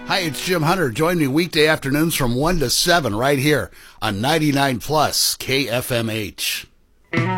Hi, it's Jim Hunter. Join me weekday afternoons from 1 to 7 right here on 99 Plus KFMH.